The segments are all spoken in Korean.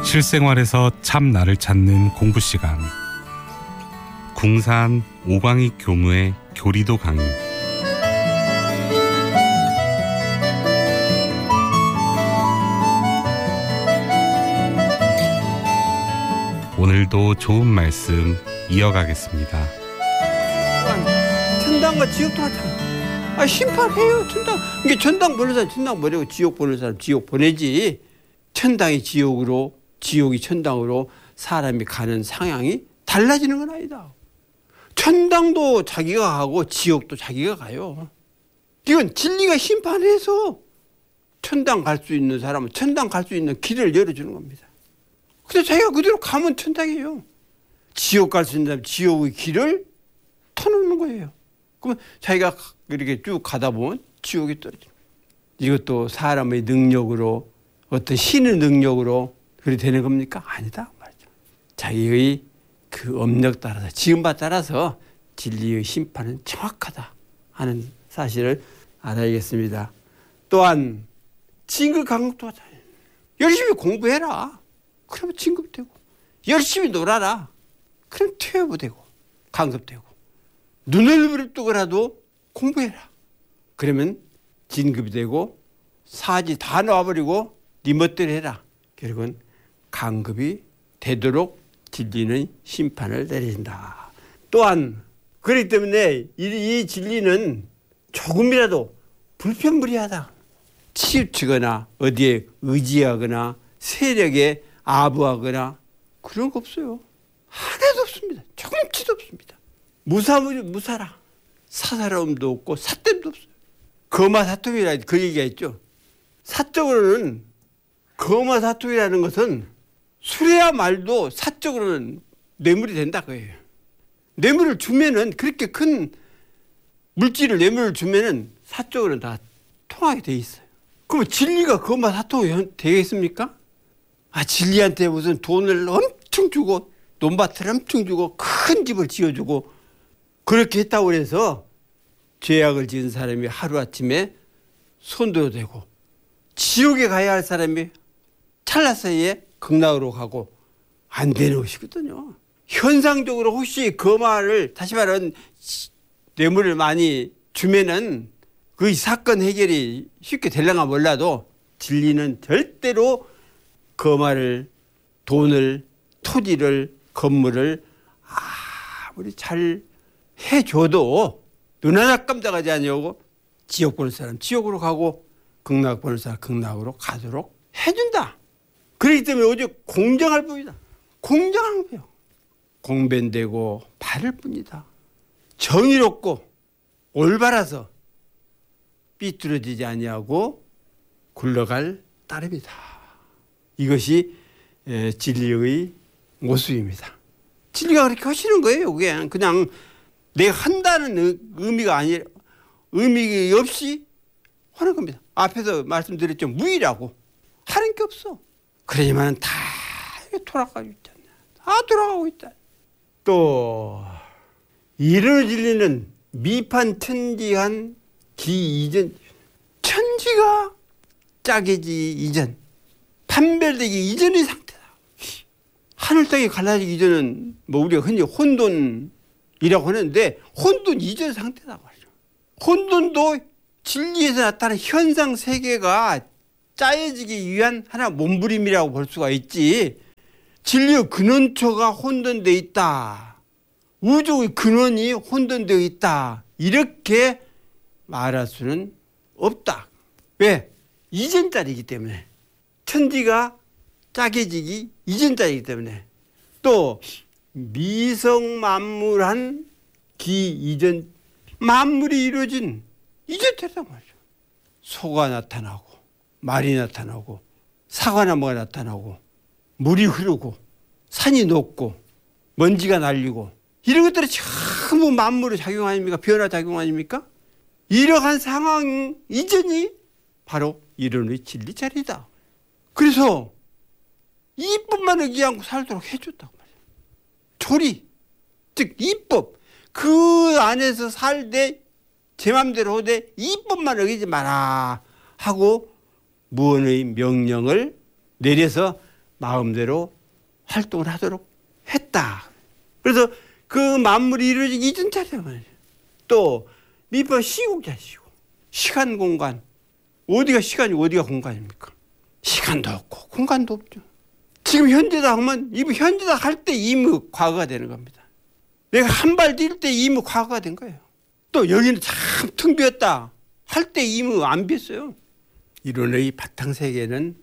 실생활에서 참 나를 찾는 공부 시간. 궁산 오광익 교무의 교리도 강의. 오늘도 좋은 말씀 이어가겠습니다. 천당과 지옥도 하잖아. 심판해요. 천당. 이게 천당 보낼 사람 천당 보내고 지옥 보낼 사람 지옥 보내지. 천당이 지옥으로 지옥이 천당으로 사람이 가는 상향이 달라지는 건 아니다. 천당도 자기가 가고 지옥도 자기가 가요. 이건 진리가 심판해서 천당 갈 수 있는 사람은 천당 갈 수 있는 길을 열어주는 겁니다. 근데 자기가 그대로 가면 천당이에요. 지옥 갈 수 있는 사람은 지옥의 길을 터놓는 거예요. 그러면 자기가 이렇게 쭉 가다 보면 지옥에 떨어지는 거예요. 이것도 사람의 능력으로 어떤 신의 능력으로 그렇게 되는 겁니까? 아니다 말이죠. 자기의 그 업력 따라서 지음바 따라서 진리의 심판은 정확하다 하는 사실을 알아야겠습니다. 또한 진급 강급도 하잖아요. 열심히 공부해라. 그러면 진급되고 열심히 놀아라. 그럼 퇴보되고 강급되고 눈을 뜨고라도 공부해라. 그러면 진급이 되고 사지 다 놓아버리고 네 멋대로 해라. 결국은 강급이 되도록 진리는 심판을 내린다. 또한 그렇기 때문에 이 진리는 조금이라도 불편불이하다. 치우치거나 어디에 의지하거나 세력에 아부하거나 그런 거 없어요. 하나도 없습니다. 조금치도 없습니다. 무사라. 사사로움도 없고 삿됨도 없어요. 거마사통이라 그 얘기가 있죠. 사적으로는 거마사통이라는 것은 술해야 말도 사적으로는 뇌물이 된다 그거예요. 뇌물을 주면은 그렇게 큰 물질을 뇌물을 주면은 사적으로는 다 통하게 돼 있어요. 그럼 진리가 거마사통이 되겠습니까? 진리한테 무슨 돈을 엄청 주고 논밭을 엄청 주고 큰 집을 지어주고 그렇게 했다고 해서 죄악을 지은 사람이 하루아침에 손도되고 지옥에 가야 할 사람이 찰나 사이에 극락으로 가고 안 되는 것이거든요. 현상적으로 혹시 거마를 다시 말하면 뇌물을 많이 주면은 그 사건 해결이 쉽게 되려나 몰라도 진리는 절대로 거마를 돈을 토지를 건물을 아무리 잘 해줘도 눈 하나 깜짝하지 않냐고 지옥 보는 사람 지옥으로 가고 극락 보는 사람 극락으로 가도록 해준다. 그렇기 때문에 오직 공정할 뿐이다. 공정한 거예요. 공변되고 바를 뿐이다. 정의롭고 올바라서 삐뚤어지지 아니하고 굴러갈 따름이다. 이것이 진리의 모습입니다. 진리가 그렇게 하시는 거예요. 그냥 내가 한다는 의미가 아니라 의미 없이 하는 겁니다. 앞에서 말씀드렸죠. 무의라고 하는 게 없어. 그러지만 다 돌아가고 있잖아. 다 돌아가고 있다. 또 이런 진리는 미판천지한 기이전. 천지가 짜게지 이전, 판별되기 이전의 상태다. 하늘 땅이 갈라지기 이전은 우리가 흔히 혼돈이라고 하는데 혼돈 이전 상태다 말이죠. 혼돈도 진리에서 나타나는 현상 세계가 짜여지기 위한 하나 몸부림이라고 볼 수가 있지. 진리의 근원처가 혼돈되어 있다. 우주의 근원이 혼돈되어 있다. 이렇게 말할 수는 없다. 왜? 이전짜리이기 때문에. 천지가 짜게지기 이전짜리이기 때문에. 또 미성만물한 기이전, 만물이 이루어진 이전짜리란 말이죠. 소가 나타나고 말이 나타나고 사과나무가 나타나고 물이 흐르고 산이 녹고 먼지가 날리고 이런 것들이 전부 만물의 작용 아닙니까? 변화 작용 아닙니까? 이러한 상황 이전이 바로 이론의 진리자리다. 그래서 이법만 의지하고 살도록 해줬다고 말이에요. 조리, 즉 이법. 그 안에서 살되 제 맘대로 하되 이법만 어기지 마라 하고 무언의 명령을 내려서 마음대로 활동을 하도록 했다. 그래서 그 만물이 이루어지기 이전 차례 말이죠. 또 미법 시국자시고 시간 공간 어디가 시간이고 어디가 공간입니까? 시간도 없고 공간도 없죠. 지금 현재다 하면 이 현재다 할 때 이미 과거가 되는 겁니다. 내가 한 발 뛸 때 이미 과거가 된 거예요. 또 여기는 참 텅 비었다 할 때 이미 안 비었어요. 이론의 바탕세계는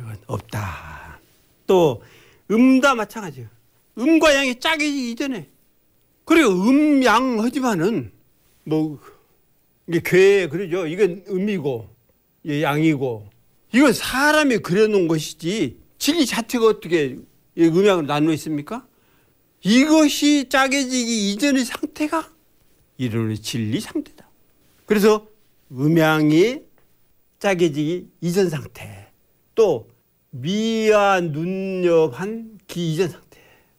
없다. 또 음다 마찬가지예요. 음과 양이 짝이기 이전에. 그리고 음양하지만은 뭐 이게 괴 그러죠. 이건 음이고 이게 양이고 이건 사람이 그려놓은 것이지 진리 자체가 어떻게 음양으로 나누어 있습니까? 이것이 짝해지기 이전의 상태가 이론의 진리 상태다. 그래서 음양이 짝해지기 이전 상태, 또 미와 눈엽한 기 이전 상태.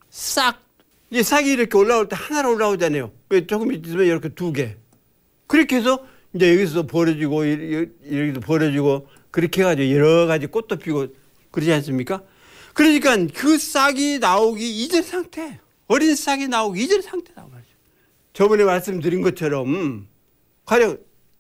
싹이 이렇게 올라올 때 하나로 올라오잖아요. 조금 있으면 이렇게 두 개. 그렇게 해서 이제 여기서 벌어지고 여기도 벌어지고 그렇게 해가지고 여러 가지 꽃도 피고 그러지 않습니까? 그러니까 그 싹이 나오기 이전 상태, 어린 싹이 나오기 이전 상태라고 말이죠. 저번에 말씀드린 것처럼 가령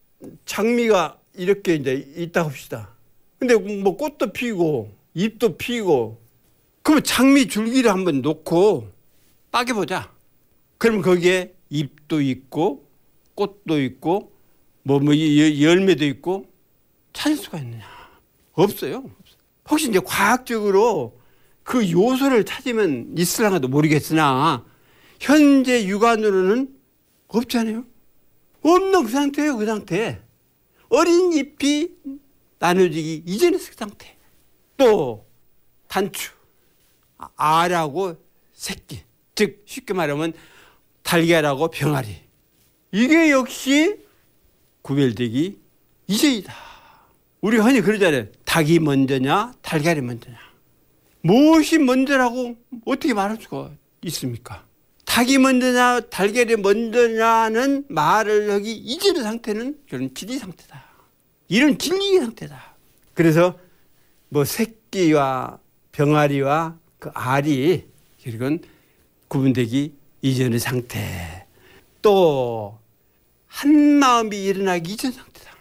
장미가 이렇게 이제 있다 합시다. 근데 뭐 꽃도 피고 잎도 피고 그러면 장미 줄기를 한번 놓고 빠개보자. 그러면 거기에 잎도 있고 꽃도 있고 뭐 열매도 있고 찾을 수가 있느냐? 없어요. 혹시 이제 과학적으로 그 요소를 찾으면 있을랑도 모르겠으나 현재 육안으로는 없잖아요. 없는 그 상태예요. 그 상태. 어린 잎이 나눠지기 이전의 그 상태. 또 단추, 알하고 새끼, 즉 쉽게 말하면 달걀하고 병아리. 이게 역시 구별되기 이전이다. 우리 흔히 그러잖아요. 닭이 먼저냐 달걀이 먼저냐. 무엇이 먼저라고 어떻게 말할 수가 있습니까? 닭이 먼저냐 달걀이 먼저냐는 말을 하기 이전의 상태는 그런 진리 상태다. 이런 진리 상태다. 그래서 뭐 새끼와 병아리와 그 알이 이건 구분되기 이전의 상태. 또 한마음이 일어나기 이전 상태다.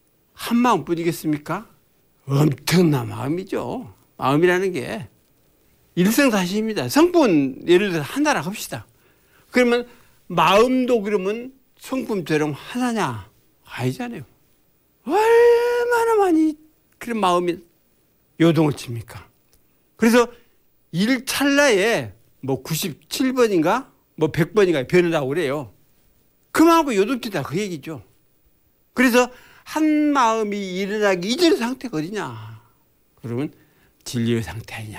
한마음뿐이겠습니까? 엄청난 마음이죠. 마음이라는 게 일생사실입니다. 성분 예를 들어서 하나라 합시다. 그러면 마음도 그러면 성품처럼 하나냐? 아니잖아요. 얼마나 많이 그런 마음이 요동을 칩니까? 그래서 일찰나에 뭐 97번인가 뭐 100번인가 변한다고 그래요. 그만하고 요동친다 그 얘기죠. 그래서 한 마음이 일어나기 이전의 상태가 어디냐? 그러면 진리의 상태 아니냐?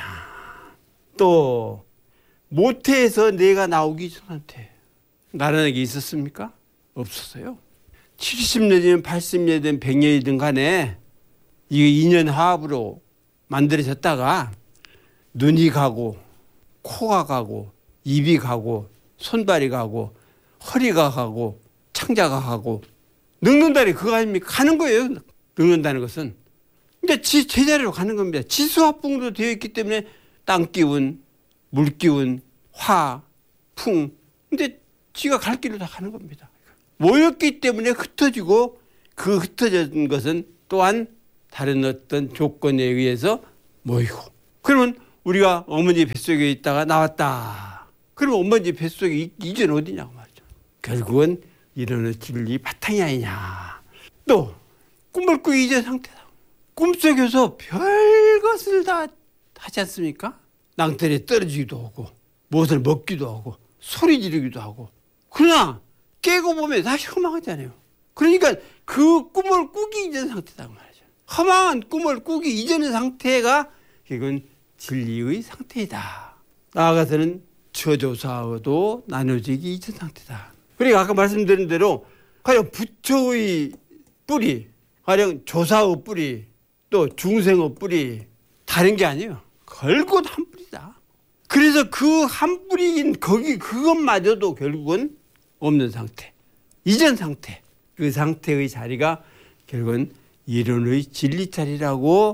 또 모태에서 내가 나오기 전 상태 나라는 게 있었습니까? 없었어요. 70년이든 80년이든 100년이든 간에 이게 인연화합으로 만들어졌다가 눈이 가고 코가 가고 입이 가고 손발이 가고 허리가 가고 창자가 가고 늙는다니 그거 아닙니까? 가는 거예요. 늙는다는 것은. 근데 제자리로 가는 겁니다. 지수화풍으로 되어 있기 때문에 땅 기운, 물 기운, 화, 풍. 근데 지가 갈 길로 다 가는 겁니다. 모였기 때문에 흩어지고 그 흩어진 것은 또한 다른 어떤 조건에 의해서 모이고. 그러면 우리가 어머니 뱃속에 있다가 나왔다. 그러면 어머니 뱃속에 이전 어디냐고 말이죠. 결국은 이런 진리 바탕이 아니냐. 또 꿈을 꾸기 이전 상태다. 꿈속에서 별것을 다 하지 않습니까? 낭떠러지에 떨어지기도 하고 무엇을 먹기도 하고 소리 지르기도 하고. 그러나 깨고 보면 다시 허망하잖아요. 그러니까 그 꿈을 꾸기 이전 상태다 말이죠. 허망한 꿈을 꾸기 이전의 상태가 이건 진리의 상태이다. 나아가서는 처조사도 나눠지기 이전 상태다. 그러니까 아까 말씀드린 대로 가령 부처의 뿌리, 가령 조사의 뿌리, 또 중생의 뿌리 다른 게 아니에요. 결국은 한 뿌리다. 그래서 그 한 뿌리인 거기 그것마저도 결국은 없는 상태, 이전 상태, 그 상태의 자리가 결국은 이론의 진리 자리라고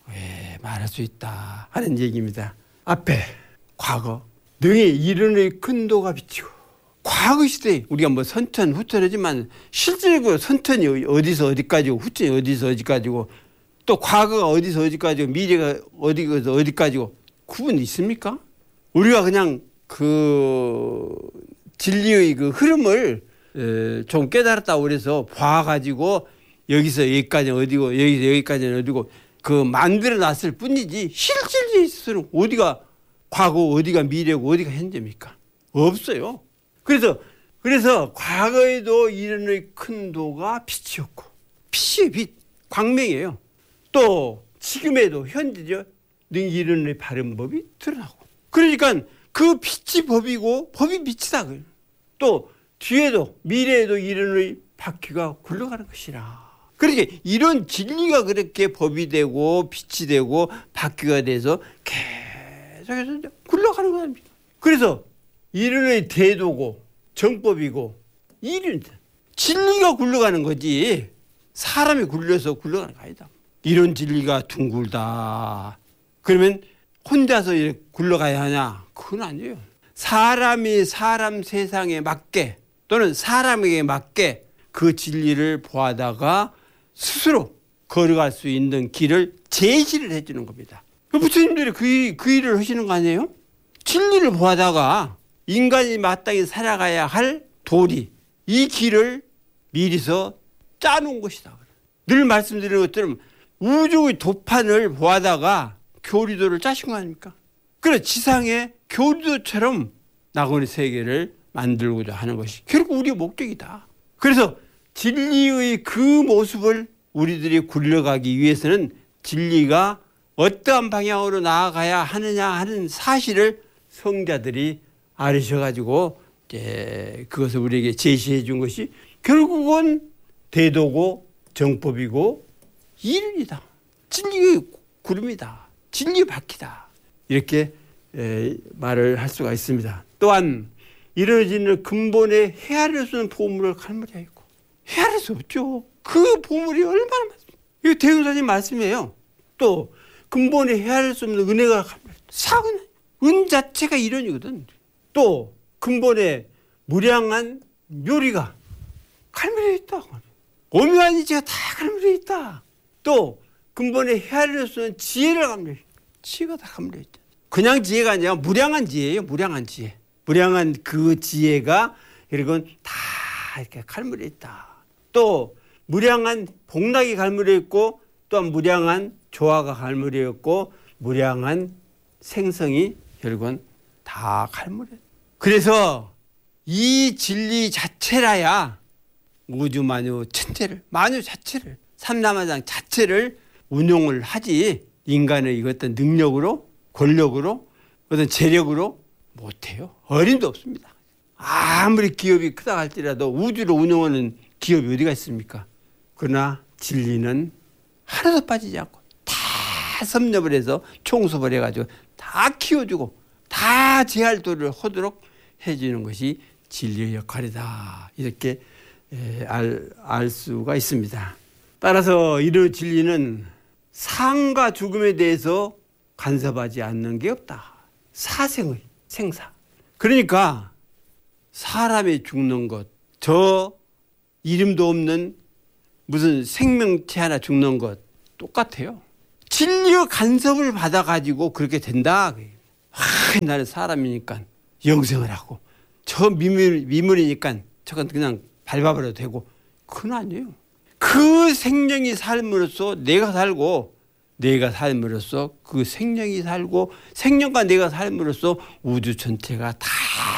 왜 말할 수 있다 하는 얘기입니다. 앞에 과거 능히 이른의 큰 도가 비치고 과거 시대에 우리가 뭐 선천 후천 하지만 실제로 선천이 어디서 어디까지고 후천이 어디서 어디까지고 또 과거가 어디서 어디까지고 미래가 어디서 어디까지고 구분이 있습니까? 우리가 그냥 그 진리의 그 흐름을 좀 깨달았다고 그래서 봐가지고 여기서 여기까지 어디고 여기서 여기까지는 어디고 그 만들어 놨을 뿐이지 실질에 있어서는 어디가 과거 어디가 미래고 어디가 현재입니까? 없어요. 그래서 과거에도 이른의 큰 도가 빛이었고 빛이 빛 광명이에요. 또 지금에도 현재죠. 능히 이른의 바른 법이 드러나고 그러니까 그 빛이 법이고 법이 빛이다. 또 뒤에도 미래에도 이른의 바퀴가 굴러가는 것이라. 그러니까 이런 진리가 그렇게 법이 되고 빛이 되고 바퀴가 돼서 계속해서 굴러가는 겁니다. 그래서 이른의 대도고 정법이고 이른 진리가 굴러가는 거지 사람이 굴려서 굴러가는 거 아니다. 이런 진리가 둥글다. 그러면 혼자서 이렇게 굴러가야 하냐? 그건 아니에요. 사람이 사람 세상에 맞게 또는 사람에게 맞게 그 진리를 보아다가 스스로 걸어갈 수 있는 길을 제시를 해주는 겁니다. 부처님들이 그 일을 하시는 거 아니에요? 진리를 보아다가 인간이 마땅히 살아가야 할 도리, 이 길을 미리서 짜놓은 것이다. 늘 말씀드리는 것처럼 우주의 도판을 보아다가 교리도를 짜신 거 아닙니까? 그래 지상의 교리도처럼 낙원의 세계를 만들고자 하는 것이 결국 우리의 목적이다. 그래서 진리의 그 모습을 우리들이 굴려가기 위해서는 진리가 어떠한 방향으로 나아가야 하느냐 하는 사실을 성자들이 알으셔가지고 그것을 우리에게 제시해 준 것이 결국은 대도고 정법이고 이른이다. 진리의 구름이다. 진리의 바퀴다. 이렇게 말을 할 수가 있습니다. 또한 이루어지는 근본에 헤아릴 수 없는 보물을 갈무리하였고 헤아릴 수 없죠. 그 보물이 얼마나 많습니까? 이거 대흥사님 말씀이에요. 또 근본에 헤아릴 수 없는 은혜가 갈무리하였다. 사은 은 자체가 이론이거든. 또 근본에 무량한 묘리가 갈무리해 있다. 오묘한 이치가 다 갈무리해 있다. 또 근본에 헤아릴 수 없는 지혜를 갈무리해 있다. 지혜가 다 갈무리해 있다. 그냥 지혜가 아니라 무량한 지혜예요. 무량한 지혜. 무량한 그 지혜가 이건 다 이렇게 갈무리해 있다. 또 무량한 복락이 갈무리해 있고 또한 무량한 조화가 갈무리해 있고 무량한 생성이 결국은 다 갈무리해 있다. 그래서 이 진리 자체라야 우주 만유 천체를 만유 자체를 삼라마장 자체를 운용을 하지 인간의 이것도 능력으로 권력으로 어떤 재력으로 못해요. 어림도 없습니다. 아무리 기업이 크다 할지라도 우주를 운영하는 기업이 어디가 있습니까? 그러나 진리는 하나도 빠지지 않고 다 섭렵을 해서 총섭을 해가지고 다 키워주고 다 제할도를 하도록 해주는 것이 진리의 역할이다. 이렇게 알 수가 있습니다. 따라서 이런 진리는 삶과 죽음에 대해서 간섭하지 않는 게 없다. 사생의 생사. 그러니까 사람이 죽는 것, 저 이름도 없는 무슨 생명체 하나 죽는 것 똑같아요. 진리의 간섭을 받아가지고 그렇게 된다. 나는 사람이니까 영생을 하고 저 미물이니까 저건 그냥 밟아버려도 되고 그건 아니에요. 그 생명이 삶으로써 내가 살고 내가 삶으로써 그 생명이 살고 생명과 내가 삶으로써 우주 전체가 다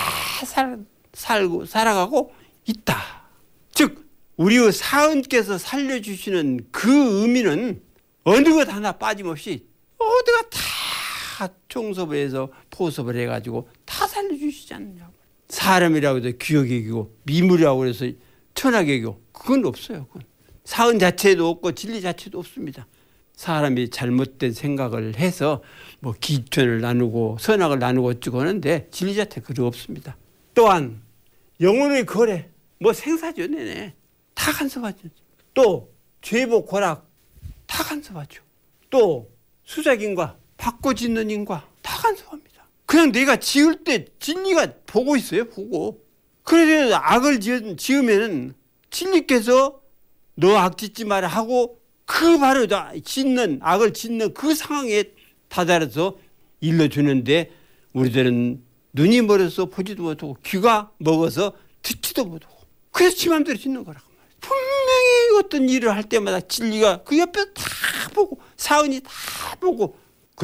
살고 살아가고 있다. 즉 우리의 사은께서 살려주시는 그 의미는 어느 것 하나 빠짐없이 어디가 다 총섭을 해서 포섭을 해가지고 다 살려주시지 않느냐고. 사람이라고 해서 귀하게기고 미물이라고 해서 천하게기고 그건 없어요. 그건. 사은 자체도 없고 진리 자체도 없습니다. 사람이 잘못된 생각을 해서 뭐 기천을 나누고 선악을 나누고 어쩌고 하는데 진리 자체 그거 없습니다. 또한 영혼의 거래 뭐 생사죠. 내내 다 간섭하죠. 또 죄복 고락 다 간섭하죠. 또 수작인과 바꿔 짓는 인과 다 간섭합니다. 그냥 내가 지을 때 진리가 보고 있어요. 보고. 그래서 악을 지으면은 진리께서 너 악 짓지 마라 하고 그 바로 악을 짓는 그 상황에 다다라서 일러주는데 우리들은 눈이 멀어서 보지도 못하고 귀가 먹어서 듣지도 못하고 그래서 지 맘대로 짓는 거라고 말이에요. 분명히 어떤 일을 할 때마다 진리가 그 옆에서 다 보고 사은이 다 보고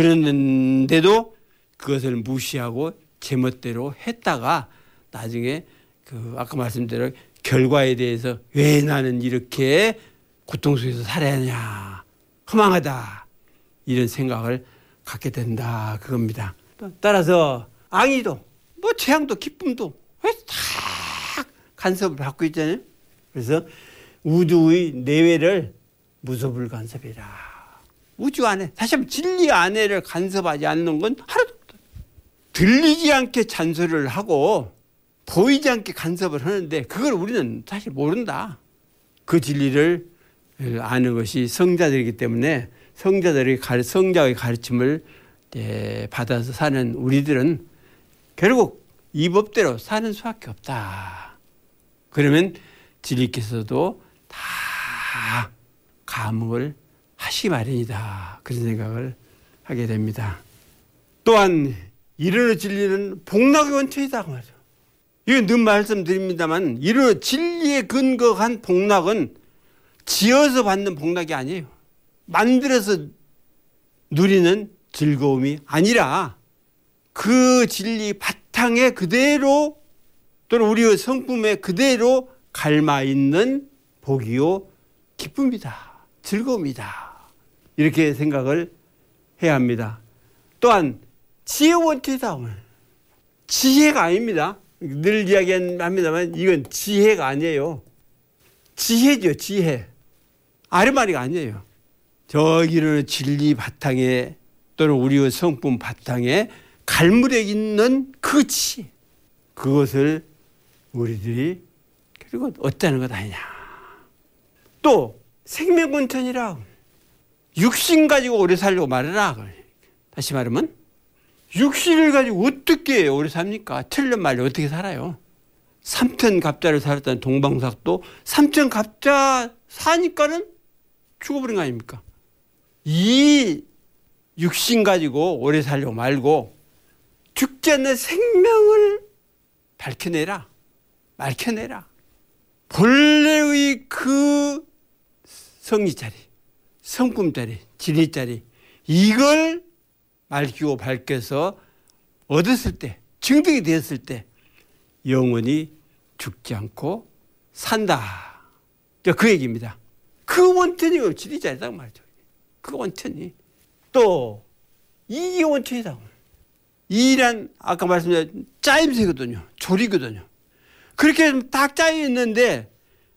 그랬는데도 그것을 무시하고 제멋대로 했다가 나중에 그 아까 말씀대로 결과에 대해서 왜 나는 이렇게 고통 속에서 살아야 하냐 허망하다 이런 생각을 갖게 된다 그겁니다. 따라서 앙이도 뭐 재앙도 기쁨도 왜 다 간섭을 받고 있잖아요. 그래서 우주의 내외를 무소불 간섭이라. 우주 안에 다시 한번 진리 안에를 간섭하지 않는 건 하나도 없다. 들리지 않게 잔소리를 하고 보이지 않게 간섭을 하는데 그걸 우리는 사실 모른다. 그 진리를 아는 것이 성자들이기 때문에 성자의 가르침을 받아서 사는 우리들은 결국 이 법대로 사는 수밖에 없다. 그러면 진리께서도 다 감흥을 하시 마련이다. 그런 생각을 하게 됩니다. 또한 이르는 진리는 복락의 원천이다. 말이죠. 이건 늘 말씀드립니다만 이르는 진리에 근거한 복락은 지어서 받는 복락이 아니에요. 만들어서 누리는 즐거움이 아니라 그 진리 바탕에 그대로 또는 우리의 성품에 그대로 갈마 있는 복이요 기쁨이다. 즐거움이다. 이렇게 생각을 해야 합니다. 또한 지혜 원천이다. 지혜가 아닙니다. 늘 이야기합니다만 이건 지혜가 아니에요. 지혜죠. 지혜. 아르마리가 아니에요. 저기는 진리 바탕에 또는 우리의 성품 바탕에 갈무려 있는 그 지혜. 그것을 우리들이 그리고 얻자는 것 아니냐. 또 생명원천이라 육신 가지고 오래 살려고 말해라. 다시 말하면 육신을 가지고 어떻게 오래 삽니까? 틀린 말로 어떻게 살아요? 삼천갑자를 살았다는 동방삭도 삼천갑자 사니까는 죽어버린 거 아닙니까? 이 육신 가지고 오래 살려고 말고 죽지 않는 생명을 밝혀내라. 본래의 그 성리자리, 성품자리, 진리자리 이걸 밝히고 밝혀서 얻었을 때, 증득이 되었을 때 영원히 죽지 않고 산다. 그 얘기입니다. 그 원천이 진리자리다 말이죠. 그 원천이. 또 이게 원천이다. 이란 아까 말씀드린 짜임새거든요. 조리거든요. 그렇게 딱 짜여 있는데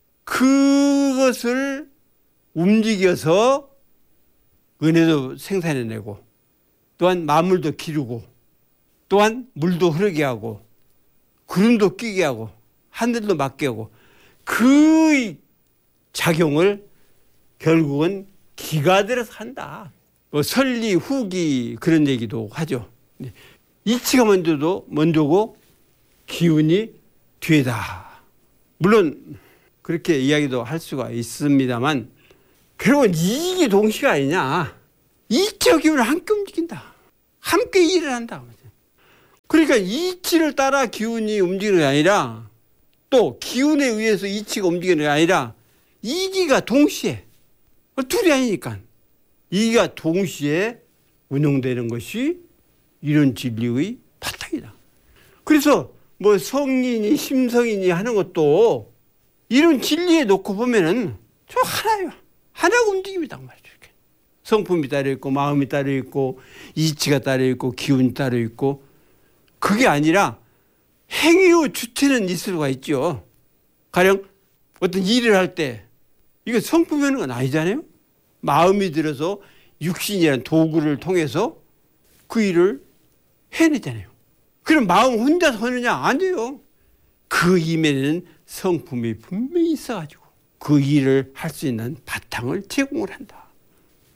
그것을 움직여서 은혜도 생산해내고 또한 만물도 기르고 또한 물도 흐르게 하고 구름도 끼게 하고 하늘도 맑게 하고 그 작용을 결국은 기가 들어서 한다. 뭐 설리 후기 그런 얘기도 하죠. 이치가 먼저고 기운이 뒤에다. 물론 그렇게 이야기도 할 수가 있습니다만 결국은 이익이 동시가 아니냐. 이치와 기운을 함께 움직인다. 함께 일을 한다. 그러니까 이치를 따라 기운이 움직이는 게 아니라 또 기운에 의해서 이치가 움직이는 게 아니라 이기가 동시에 둘이 아니니까 이기가 동시에 운영되는 것이 이런 진리의 바탕이다. 그래서 뭐 성인이 심성인이 하는 것도 이런 진리에 놓고 보면은 저 하나예요. 하나가 움직임이다 말이죠. 이렇게. 성품이 따로 있고 마음이 따로 있고 이치가 따로 있고 기운이 따로 있고 그게 아니라 행위의 주체는 있을 수가 있죠. 가령 어떤 일을 할 때 이거 성품이 하는 건 아니잖아요. 마음이 들어서 육신이라는 도구를 통해서 그 일을 해내잖아요. 그럼 마음 혼자서 하느냐? 안 돼요. 그 이면에는 성품이 분명히 있어가지고 그 일을 할 수 있는 바탕을 제공을 한다.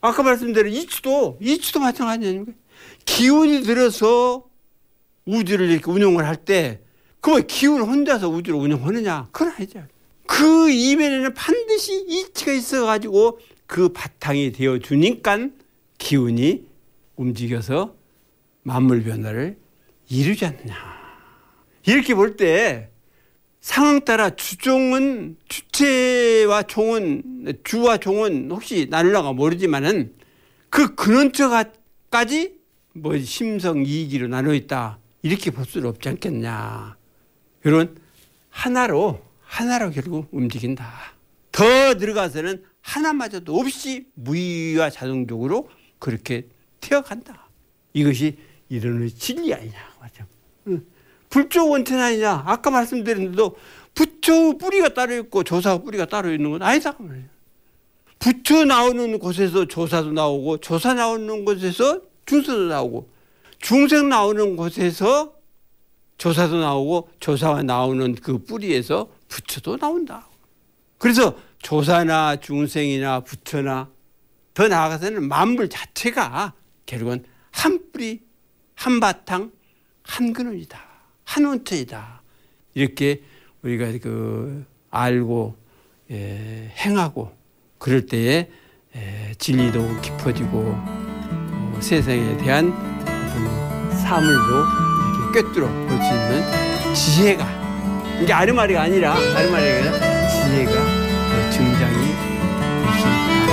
아까 말씀드린 이치도 마찬가지 아닙니까? 기운이 들어서 우주를 이렇게 운용을 할 때 그러면 기운 혼자서 우주를 운영하느냐? 그건 아니죠. 그 이면에는 반드시 이치가 있어가지고 그 바탕이 되어주니까 기운이 움직여서 만물 변화를 이루지 않느냐. 이렇게 볼 때 상황 따라 주종은 주체와 종은 주와 종은 혹시 나눌라가 모르지만은 그 근원처까지 뭐 심성 이기로 나눠 있다 이렇게 볼 수는 없지 않겠냐. 이런 하나로 결국 움직인다. 더 들어가서는 하나마저도 없이 무의와 자동적으로 그렇게 태어간다. 이것이 이런 진리 아니냐 맞죠? 불조 원천 아니냐. 아까 말씀드렸는데도 부처 뿌리가 따로 있고 조사 뿌리가 따로 있는 건 아니다 말이에요. 부처 나오는 곳에서 조사도 나오고 조사 나오는 곳에서 중생도 나오고 중생 나오는 곳에서 조사도 나오고 조사가 나오는 그 뿌리에서 부처도 나온다. 그래서 조사나 중생이나 부처나 더 나아가서는 만물 자체가 결국은 한 뿌리, 한 바탕, 한 근원이다. 한 원천이다. 이렇게 우리가 알고 행하고 그럴 때에 진리도 깊어지고 세상에 대한 어떤 사물도 이렇게 꿰뚫어 볼 수 있는 지혜가 이게 아르마리가 아니라 지혜가 증장이 될 수 있다.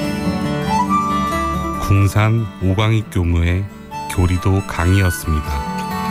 바라겠습니다. 궁산 오광익 교무의 교리도 강의였습니다.